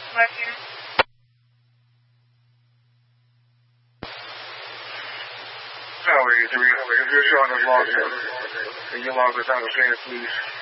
Working. Tower 83, if you're showing us logs, can you log us down the stairs, please?